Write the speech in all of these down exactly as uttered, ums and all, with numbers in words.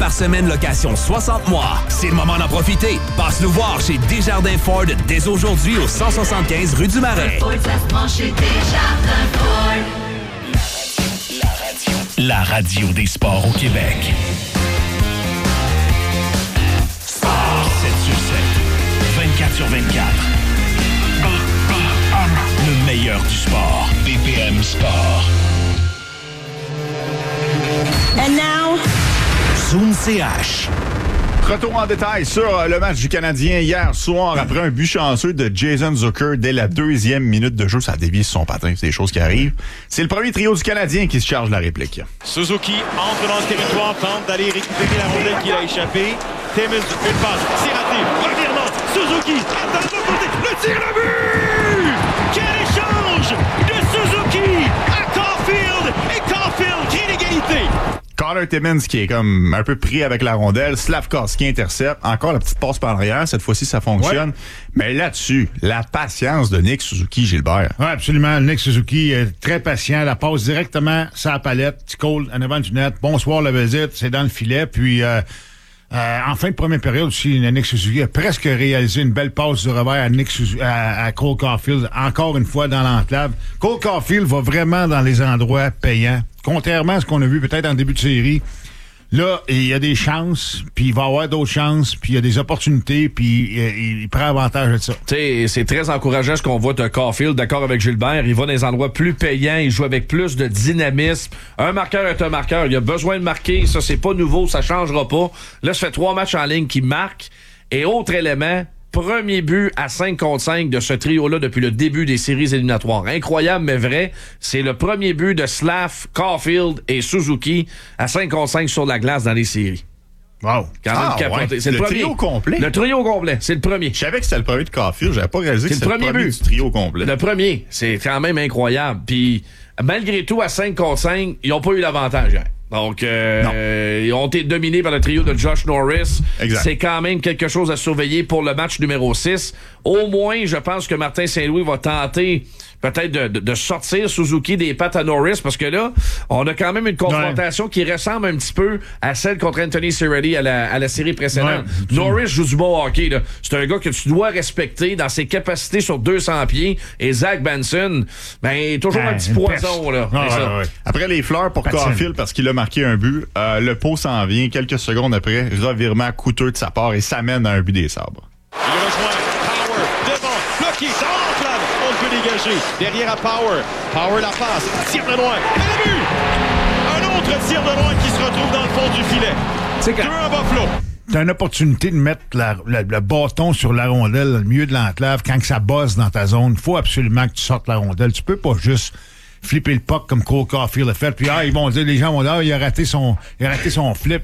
par semaine, location soixante mois. C'est le moment d'en profiter. Passe nous voir chez Desjardins Ford dès aujourd'hui au cent soixante-quinze rue du Marais. Ford, ça se prend chez Desjardins Ford. La radio. La radio des sports au Québec. Sport sept sur sept. vingt-quatre sur vingt-quatre. B P M. Le meilleur du sport. B P M Sport. And now, Zoom C H. Retour en détail sur le match du Canadien hier soir après un but chanceux de Jason Zucker dès la deuxième minute de jeu. Ça a dévié sur son patin, c'est des choses qui arrivent. C'est le premier trio du Canadien qui se charge la réplique. Suzuki entre dans le territoire, tente d'aller récupérer la rondelle qu'il a échappé. Timmins, une passe, c'est raté, revirement, Suzuki, attends de côté, le tir à but! Quel échange de Suzuki à Caulfield! Et Caulfield crée l'égalité! Connor Timmins qui est comme un peu pris avec la rondelle. Slavkovski intercepte. Encore la petite passe par arrière. Cette fois-ci, ça fonctionne. Ouais. Mais là-dessus, la patience de Nick Suzuki, Gilbert. Oui, absolument. Nick Suzuki est très patient. La passe directement sur la palette. Petit call en avant du net. Bonsoir la visite. C'est dans le filet. Puis... Euh, Euh, en fin de première période aussi, Nick Suzuki a presque réalisé une belle passe de revers à, Nick Suzuki, à, à Cole Caulfield, encore une fois dans l'enclave. Cole Caulfield va vraiment dans les endroits payants, contrairement à ce qu'on a vu peut-être en début de série. Là, il y a des chances, puis il va y avoir d'autres chances, puis il y a des opportunités, puis il, il prend avantage de ça. Tu sais, c'est très encourageant ce qu'on voit de Caulfield, d'accord avec Gilbert. Il va dans des endroits plus payants, il joue avec plus de dynamisme. Un marqueur est un marqueur. Il a besoin de marquer, ça c'est pas nouveau, ça changera pas. Là, ça fait trois matchs en ligne qui marquent. Et autre élément, premier but à cinq contre cinq de ce trio-là depuis le début des séries éliminatoires. Incroyable, mais vrai. C'est le premier but de Slav, Caulfield et Suzuki à cinq contre cinq sur la glace dans les séries. Wow. Quand même ah, capoté. Ouais. C'est le, le premier. trio complet? Le trio complet. C'est le premier. Je savais que c'était le premier de Caulfield. J'avais pas réalisé que c'était le premier, premier du trio complet. Le premier. C'est quand même incroyable. Puis, malgré tout, à cinq contre cinq, ils n'ont pas eu l'avantage hier. Donc, euh, euh, ils ont été dominés par le trio de Josh Norris. Exact. C'est quand même quelque chose à surveiller pour le match numéro six. Au moins, je pense que Martin Saint-Louis va tenter peut-être de, de, de sortir Suzuki des pattes à Norris, parce que là, on a quand même une confrontation ouais. qui ressemble un petit peu à celle contre Anthony Cirelli à la, à la série précédente. Ouais. Norris joue du bon hockey, là. C'est un gars que tu dois respecter dans ses capacités sur deux cents pieds. Et Zach Benson, ben, toujours ah, un petit poison, là. Ah, ouais, ouais. Après les fleurs pour Caulfield, parce qu'il a marqué un but, euh, le pot s'en vient quelques secondes après, revirement coûteux de sa part, et ça mène à un but des Sabres. Il rejoint Power, devant, bloqué, dans l'enclave, on le peut dégager, derrière à Power, Power la passe, tir de loin, et le but! Un autre tir de loin qui se retrouve dans le fond du filet. C'est quand... deux à Buffalo. T'as une opportunité de mettre la, la, le bâton sur la rondelle dans le milieu de l'enclave quand que ça bosse dans ta zone. Il faut absolument que tu sortes la rondelle. Tu peux pas juste flipper le puck comme Cole Caulfield l'a fait. Puis ah, ils vont dire, les gens vont dire, ah, il a raté son, il a raté son flip.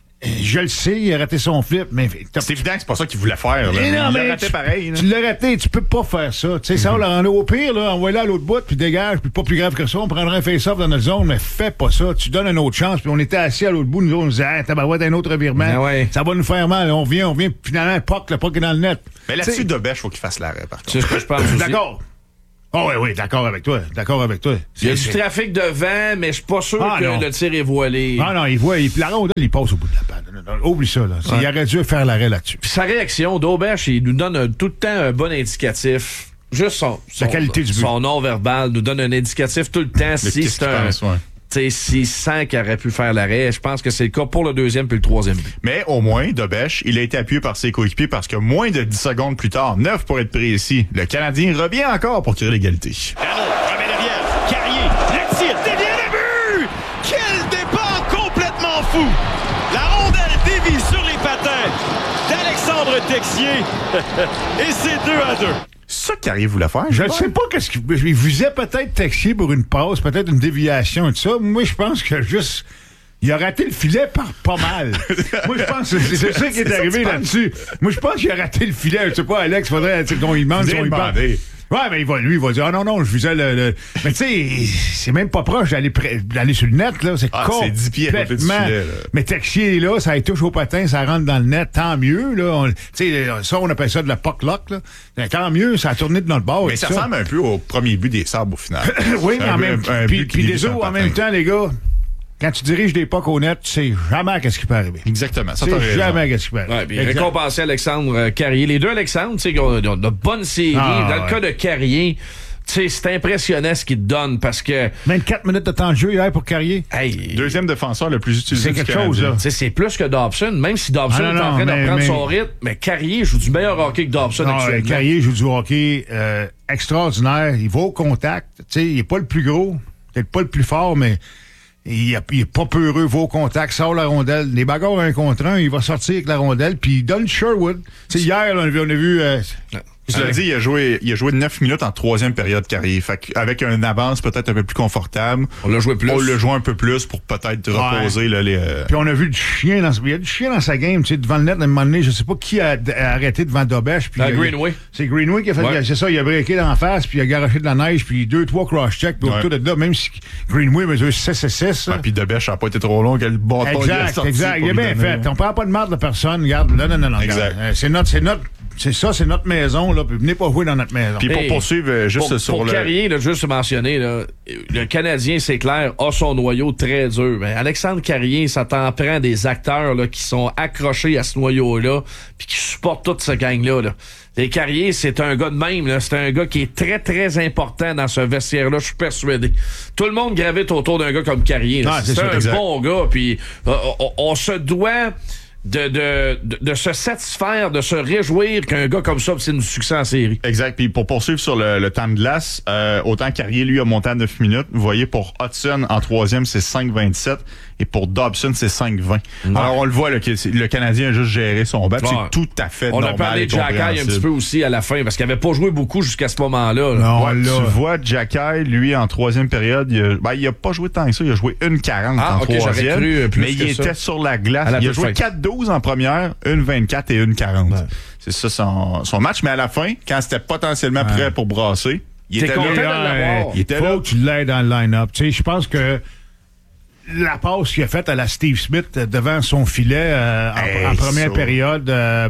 Je le sais, il a raté son flip, mais... C'est évident que c'est pas ça qu'il voulait faire. Là. Non, il l'a tu, raté pareil. Là. Tu l'as raté, tu peux pas faire ça. Tu sais, mm-hmm. ça, on l'a rendu au pire, là, envoie-le à l'autre bout, puis dégage, puis pas plus grave que ça, on prendrait un face-off dans notre zone, mais fais pas ça. Tu donnes une autre chance, puis on était assis à l'autre bout, nous autres, on disait, ah, tabarouette, un autre revirement. Ah ouais. Ça va nous faire mal. On vient, on vient, puis finalement, le puck, le puck est dans le net. Mais là-dessus, Dobèche, faut qu'il fasse l'arrêt, par contre. C'est ce que je pense aussi. D'accord. Oh oui, oui, d'accord avec toi. D'accord avec toi. Il y a du trafic devant, mais je suis pas sûr ah, que non. le tir est voilé. Ah non, il voit. Il, la rondelle, il passe au bout de la panne. Oublie ça, là. Ouais. Il aurait dû faire l'arrêt là-dessus. Puis sa réaction, Dobèche, il nous donne un, tout le temps un bon indicatif. Juste son, son, la qualité du but. Son non-verbal nous donne un indicatif tout le temps. Le si c'est un. Pense, ouais. S'il sent qu'il aurait pu faire l'arrêt, je pense que c'est le cas pour le deuxième puis le troisième but. Mais au moins, Dobèche, il a été appuyé par ses coéquipiers parce que moins de dix secondes plus tard, neuf pour être précis, le Canadien revient encore pour tirer l'égalité. Dano, remet derrière, Carrier, le tir, dévient le but! Quel départ complètement fou! La rondelle dévie sur les patins d'Alexandre Texier et c'est deux à deux. C'est ça qu'Arrive voulait faire? Je ne sais pas qu'est-ce qu'il il visait peut-être Texier pour une passe, peut-être une déviation et tout ça. Moi, je pense que juste... Il a raté le filet par pas mal. Moi, je pense que c'est, c'est ça qui est, est arrivé là-dessus. Moi, je pense qu'il a raté le filet. Je sais pas, Alex, faudrait qu'on lui demande si on lui parle. Ouais, mais il va, lui, il va dire, ah non, non, je visais le, le... Mais tu sais, c'est même pas proche d'aller, pré... d'aller sur le net, là. C'est ah, c'est dix pieds à côté du filet, là. Mais Texier est là, ça touche au patin, ça rentre dans le net, tant mieux, là. Tu sais, ça, on appelle ça de la puck lock, là. Mais tant mieux, ça a tourné de notre bord. Mais ça, ça ressemble un peu au premier but des Sabres, au final. Oui, mais en même temps. Puis des autres, en même temps, les gars. quand tu diriges des pucks au net, tu sais jamais qu'est-ce qui peut arriver. Exactement. Ça, tu t'as sais raison. jamais qu'est-ce qui peut arriver. Ouais, puis récompenser Alexandre euh, Carrier. Les deux Alexandre, tu sais, ils ont, ils ont de bonnes séries. Ah, Dans le ouais. cas de Carrier, tu sais, c'est impressionnant ce qu'il te donne parce que, vingt-quatre minutes de temps de jeu hier pour Carrier. hey, Deuxième défenseur le plus utilisé C'est du quelque Canadien. chose, là. tu sais, c'est plus que Dobson. Même si Dobson Ah, non, est en non, train de mais- reprendre mais- son rythme, mais Carrier joue du meilleur hockey que Dobson Non, actuellement. Carrier joue du hockey euh, extraordinaire. Il va au contact. Tu sais, il est pas le plus gros, peut-être pas le plus fort, mais il, a- il est pas peureux, va au contact, sort la rondelle. Les bagarres un contre un, il va sortir avec la rondelle, puis il donne Sherwood. Tu sais, hier, là, on a vu... On a vu euh, Je l'ai dit, il a joué, il a joué neuf minutes en troisième période Carrier. Fait qu'avec une avance peut-être un peu plus confortable. On l'a joué plus. On l'a joué un peu plus pour peut-être reposer là, les. euh, Puis on a vu du chien dans, il y a du chien dans sa game, tu sais, devant le net, à un moment donné, je sais pas qui a, a arrêté devant Dobèche. Puis Ah, il a- Greenway. C'est Greenway qui a fait, Ouais. c'est ça, il a breaké d'en face, puis il a garoché de la neige, puis deux, trois cross-checks, puis Ouais. autour de là, même si Greenway mesure six et six. Ah, puis Debèche n'a pas été trop long, quel bâton il a Exact, sorti exact. pour Il est lui bien donner, fait. hein. On parle pas de marde de personne, regarde. Là, non, non, non. Exact. regarde. Euh, C'est notre, c'est notre, c'est ça, c'est notre maison, là, puis venez pas jouer dans notre maison. Puis pour Hey, poursuivre, euh, juste pour, sur pour le. Carrier, là, juste mentionner, là, le Canadien, c'est clair, a son noyau très dur. Mais Alexandre Carrier, ça t'en prend des acteurs là, qui sont accrochés à ce noyau-là puis qui supportent toute cette gang-là. Là. Les Carrier, c'est un gars de même. Là. C'est un gars qui est très, très important dans ce vestiaire-là. Je suis persuadé. Tout le monde gravite autour d'un gars comme Carrier. là. Ah, c'est c'est ça, un exact. bon gars. Puis euh, on, on se doit... De, de, de, de se satisfaire, de se réjouir qu'un gars comme ça obtienne du succès en série. Exact. Puis pour poursuivre sur le, le temps de glace, euh, autant Carrier, lui, a monté à neuf minutes. Vous voyez, pour Hudson, en troisième, c'est cinq vingt-sept. Et pour Dobson, c'est cinq vingt. Ouais. Alors, on le voit, là, que c'est- le Canadien a juste géré son bat. Ouais. C'est tout à fait On normal a parlé et de Jacky un compréhensible. petit peu aussi à la fin, parce qu'il avait pas joué beaucoup jusqu'à ce moment-là. là. Non, Ouais, là. tu vois, Jacky, lui, en troisième période, il a, ben, il a pas joué tant que ça. Il a joué une quarante Ah, en ok, j'aurais troisième. cru, euh, plus mais il que ça. était sur la glace. À la il a toute joué fin. quatre douze en première, une vingt-quatre et une quarante. C'est ça son, son match. Mais à la fin, quand c'était potentiellement prêt pour brasser, il T'es était content de là. l'avoir? Il était faut là. que tu l'aides dans le line-up. Tu sais, je pense que la passe qu'il a faite à la Steve Smith euh, devant son filet euh, en, Hey, en première ça. période, euh,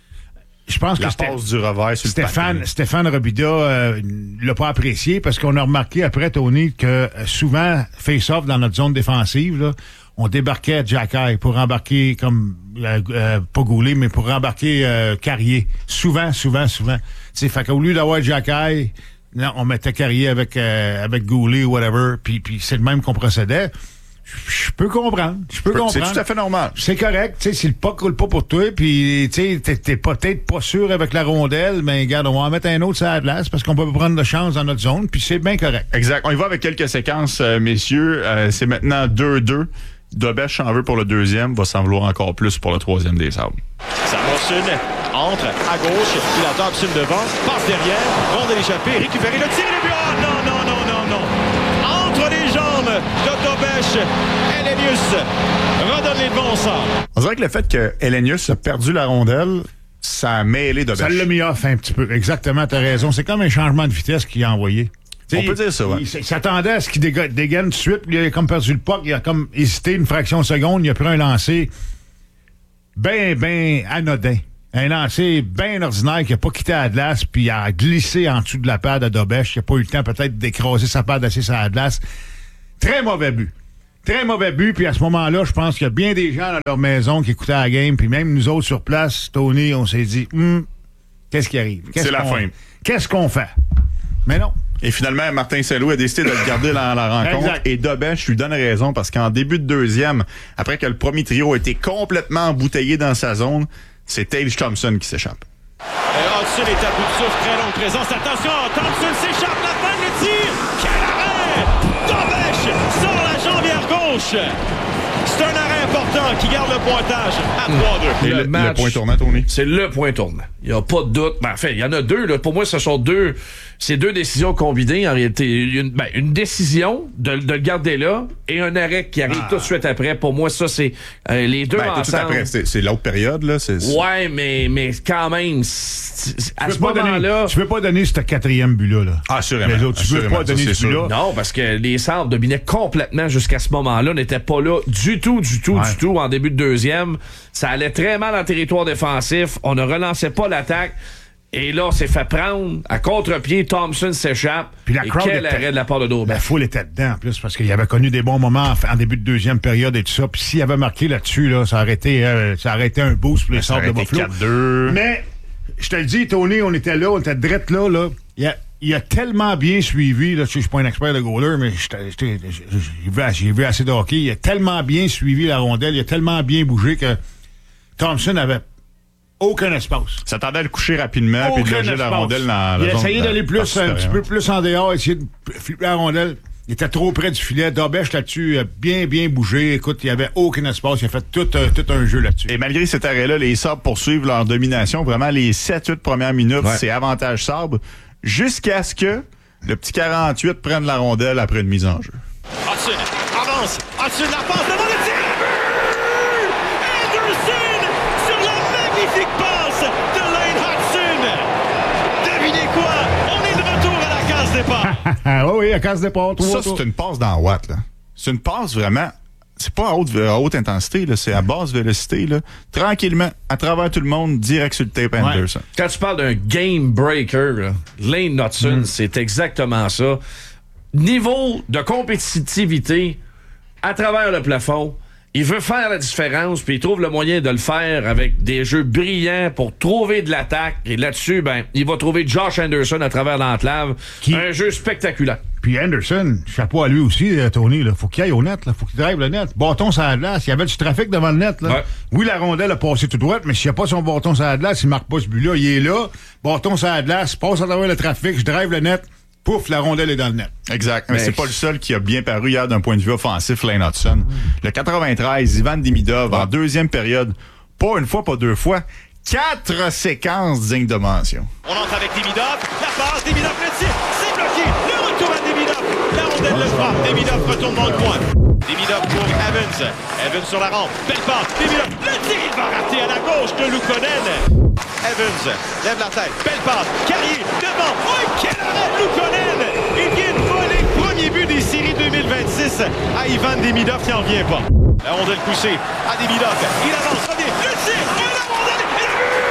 je pense La que c'était... passe du revers sur le Stéphane, patin. Stéphane Robida euh, l'a pas apprécié parce qu'on a remarqué après, Tony, que euh, souvent, face-off dans notre zone défensive, là, on débarquait Jacky pour embarquer comme, euh, euh, pas Goulet, mais pour embarquer euh, Carrier. Souvent, souvent, souvent. T'sais, fait qu'au lieu d'avoir Jacky, non, on mettait Carrier avec, euh, avec Goulet ou whatever, puis, puis c'est le même qu'on procédait. Je peux comprendre. Je peux comprendre. C'est tout à fait normal. C'est correct, tu sais, si le puck roule pas pour toi, puis tu sais, t'es, t'es peut-être pas sûr avec la rondelle, mais regarde, on va en mettre un autre sur la glace parce qu'on peut pas prendre de chance dans notre zone, puis c'est bien correct. Exact. On y va avec quelques séquences, euh, messieurs. Euh, c'est maintenant deux deux. Dobèche en veut pour le deuxième, va s'en vouloir encore plus pour le troisième des sables. Samuelson entre à gauche, il attend Dobson devant, passe derrière, rondelle échappée, récupéré le tir et le but. Oh non, non, non, non, non. Entre les jambes de Dobèche, Elenius redonne les devants au centre. On dirait que le fait que Elenius a perdu la rondelle, ça a mêlé Dobèche. Ça l'a mis off un petit peu. Exactement, t'as raison. C'est comme un changement de vitesse qu'il a envoyé. On T'sais, peut dire ça, ouais. Il, il s'attendait à ce qu'il déga- dégaine tout de suite, puis il a comme perdu le puck, il a comme hésité une fraction de seconde, il a pris un lancer bien, bien anodin. Un lancer bien ordinaire qui a pas quitté la glace, puis il a glissé en dessous de la paire de Dobèche. Il a pas eu le temps peut-être d'écraser sa paire d'assez sur la glace. Très mauvais but. Très mauvais but, puis à ce moment-là, je pense qu'il y a bien des gens dans leur maison qui écoutaient la game, puis même nous autres sur place, Tony, on s'est dit, Hum, qu'est-ce qui arrive? Qu'est-ce C'est la qu'on- fin. Qu'est-ce qu'on fait? Mais non. Et finalement, Martin Saint-Loup a décidé de le garder dans la rencontre. Exact. Et Dobèche lui donne raison parce qu'en début de deuxième, après que le premier trio a été complètement embouteillé dans sa zone, c'est Tage Thompson qui s'échappe. Et Hudson est à bout de souffle, très longue présence. Attention, Thompson s'échappe, la fin de le tir. Quel arrêt! Dobèche sort la jambière gauche. C'est un arrêt important qui garde le pointage à trois deux. Et Le le, le match- point tournant, Tony. C'est le point tournant. Il n'y a pas de doute. Ben, en fait, il y en a deux. Là. Pour moi, ce sont deux, c'est deux décisions combinées en réalité. Une, ben, une décision de, de le garder là et un arrêt qui arrive tout de suite après. Pour moi, ça, c'est euh, les deux Ben, tout ensemble. après, c'est, c'est l'autre période, là. C'est, c'est- Ouais, mais, mais quand même, c'est- c'est- à Tu ce peux pas donner- moment-là... tu peux pas donner ce quatrième but-là. Là. Ah, assurément. Mais là, tu veux assurément, pas ça, donner c'est ce but-là. sûr. Non, parce que les Sabres dominaient complètement jusqu'à ce moment-là, n'étaient pas là du tout, du tout, Ouais. du tout en début de deuxième. Ça allait très mal en territoire défensif. On ne relançait pas l'attaque. Et là, on s'est fait prendre à contre-pied. Thompson s'échappe. Puis la et crowd quel était- arrêt de la part de Daubert. La foule était dedans, en plus, parce qu'il avait connu des bons moments en, en début de deuxième période et tout ça. Puis s'il avait marqué là-dessus, là, ça aurait été, euh, ça aurait été un boost pour les Ça Sabres aurait de été Buffalo. quatre deux. Mais, je te le dis, Tony, on était là, on était drette là, là. Il a, il a tellement bien suivi, là, je suis pas un expert de goaler, mais j'étais- j'étais- j'ai j'ai vu, j'ai vu assez de hockey. Il a tellement bien suivi la rondelle, il a tellement bien bougé que Thompson avait aucun espace. Ça tendait à le coucher rapidement puis de Aucun loger la espace. rondelle dans la Il a zone essayé de- d'aller plus, partie un petit supérieure. peu plus en dehors, essayer de flipper la rondelle. Il était trop près du filet. Dobèche là-dessus a bien, bien bougé. Écoute, il n'y avait aucun espace. Il a fait tout, euh, tout un jeu là-dessus. Et malgré cet arrêt-là, les Sabres poursuivent leur domination. Vraiment, les sept huit premières minutes, Ouais. c'est avantage Sabres. Jusqu'à ce que le petit quarante-huit prenne la rondelle après une mise en jeu. Hudson avance. Hudson la passe devant le tir. Le but! Anderson sur la magnifique passe de Lane Hudson. Devinez quoi? On est de retour à la case départ. Ah oui, oui, à casse départ. Ça, c'est une passe dans Watt, là. C'est une passe vraiment. C'est pas à haute, à haute intensité, là. C'est à basse vélocité, là. Tranquillement, à travers tout le monde, direct sur le tape Anderson. Quand tu parles d'un game breaker, là, Lane Hudson, Mm. c'est exactement ça. Niveau de compétitivité à travers le plafond, il veut faire la différence, puis il trouve le moyen de le faire avec des jeux brillants pour trouver de l'attaque. Et là-dessus, ben, il va trouver Josh Anderson à travers l'enclave. Qui- Un jeu spectaculaire. Puis Anderson, chapeau à lui aussi, euh, Tony. Là. Faut qu'il aille au net. Là. Faut qu'il drive le net. Bâton sur la glace. Il y avait du trafic devant le net. Là. Ouais. Oui, la rondelle a passé tout droit, mais s'il n'y a pas son bâton sur la glace, il marque pas ce but-là. Il est là. Bâton sur la glace. Passe à travers le trafic. Je drive le net. Pouf, la rondelle est dans le net. Exact. Mais Mais- c'est pas le seul qui a bien paru hier d'un point de vue offensif, Lane Hudson. Le quatre-vingt-treize, Ivan Demidov, en deuxième période, pas une fois, pas deux fois, quatre séquences dignes de mention. On entre avec Demidov. La passe, Demidov le tir. C'est bloqué. Le retour à Demidov. La rondelle le frappe. Demidov retourne dans le coin. Demidov pour Evans. Evans sur la rampe. Belle passe. Demidov. Le tir, il va rater à la gauche de Luukkonen. Evans lève la tête. Belle passe. Carrier devant. Oh, quel arrêt de Luukkonen. Il vient de voler le premier but des séries deux mille vingt-six à Ivan Demidov qui n'en vient pas. La rondelle poussée à Demidov. Il avance. Revient. Le tir. Et la rondelle. Et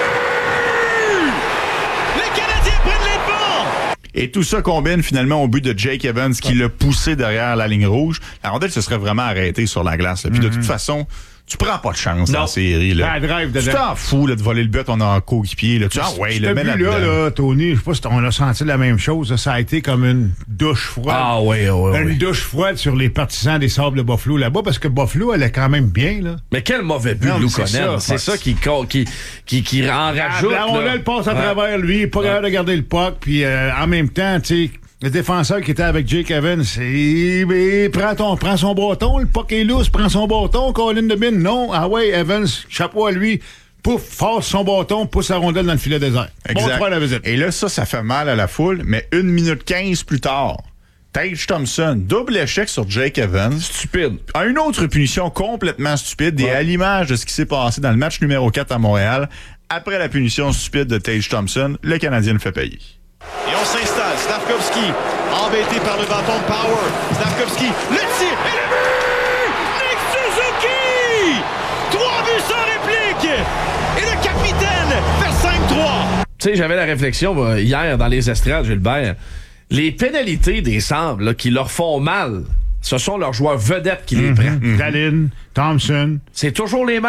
le but! Les Canadiens prennent les devants! Et tout ça combine finalement au but de Jake Evans qui l'a poussé derrière la ligne rouge. La rondelle se serait vraiment arrêtée sur la glace. là. Puis de toute façon, tu prends pas de chance Non. dans la série. Là. Ah, drive tu dedans. t'en fous là, de voler le but, on a un coéquipier. Là. Tu ah ouais, Ce le mets but-là, là-dedans. là, Tony, je sais pas si on a senti la même chose. là. Ça a été comme une douche froide. Ah oui, oui, Une oui. douche froide sur les partisans des Sabres de Buffalo là-bas, parce que Buffalo, elle est quand même bien, là. Mais quel mauvais but Non, de mais c'est Luukkonen. ça. C'est ça qui, qui, qui, qui en rajoute. La là. rondelle passe à Ouais. travers lui, pas capable de garder le puck, puis euh, en même temps, tu sais, le défenseur qui était avec Jake Evans, il, il prend, ton, prend son bâton, le puck est lousse, prend son bâton, Colin de Mine, non, ah ouais, Evans, chapeau à lui, pouf, force son bâton, pousse la rondelle dans le filet désert. Bon Exact. droit à la visite. Et là, ça, ça fait mal à la foule, mais une minute quinze plus tard, Tage Thompson, double échec sur Jake Evans. Stupide. A une autre punition complètement stupide, et à l'image de ce qui s'est passé dans le match numéro quatre à Montréal, après la punition stupide de Tage Thompson, le Canadien le fait payer. Et on s'installe. Slavkovski, embêté par le bâton de Power. Slavkovski, le tir et le but! Nick Suzuki! Trois buts sans réplique! Et le capitaine fait cinq trois. Tu sais, j'avais la réflexion euh, hier dans les estrades, Gilbert. Les pénalités des Sabres là, qui leur font mal, ce sont leurs joueurs vedettes qui les prennent. Dahlin, Thompson. C'est toujours les mêmes.